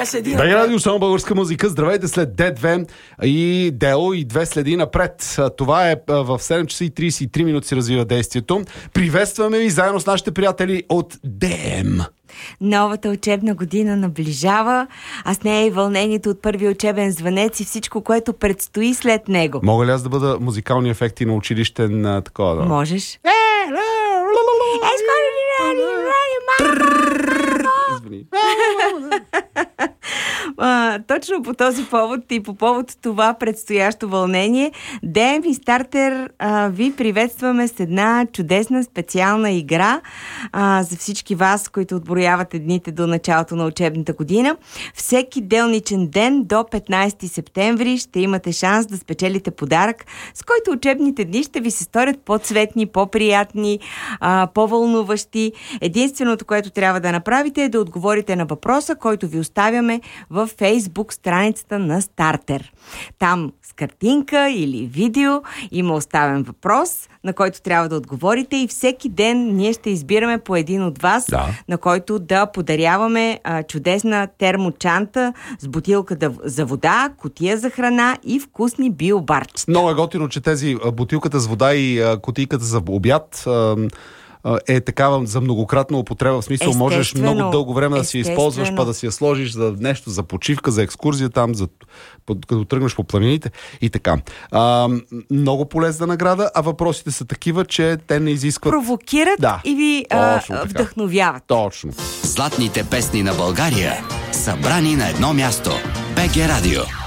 БГ Радио, само българска музика. Здравейте след D2 и Дело и две следи напред. Това е в 7 часа и 33 минути се развива действието. Приветстваме ви заедно с нашите приятели от ДМ. Новата учебна година наближава, а с нея и вълнението от първи учебен звънец и всичко, което предстои след него. Мога ли аз да бъда музикални ефекти на училищен такова? Да? Можеш. Точно по този повод и по повод това предстоящо вълнение, ДМ и Стартер ви приветстваме с една чудесна специална игра за всички вас, които отброявате дните до началото на учебната година. Всеки делничен ден до 15 септември ще имате шанс да спечелите подарък, с който учебните дни ще ви се сторят по-цветни, по-приятни, по-вълнуващи. Единственото, което трябва да направите е да отговорите на въпроса, който ви оставяме в Фейсбук страницата на Стартер. Там с картинка или видео има оставен въпрос, на който трябва да отговорите и всеки ден ние ще избираме по един от вас, на който да подаряваме чудесна термочанта с бутилка за вода, кутия за храна и вкусни биобарчета. Много е готино, че тези бутилката с вода и кутийката за обяд е такава за многократна употреба. В смисъл, можеш много дълго време да си използваш, па да си я сложиш за нещо, за почивка, за екскурзия там, като тръгнеш по планините и така. Много полезна награда, а въпросите са такива, че те не изискват... Провокират и ви вдъхновяват. Точно. Златните песни на България, събрани на едно място. БГ Радио.